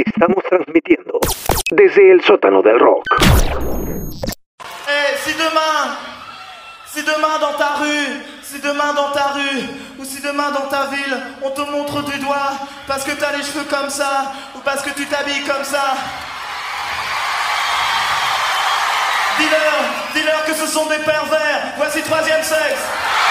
Estamos transmitiendo desde el sótano del rock. Si demain dans ta rue, ou si demain dans ta ville, on te montre du doigt parce que t'as les cheveux comme ça, ou parce que tu t'habilles comme ça, dis-leur que ce sont des pervers. Voici Troisième Sexe.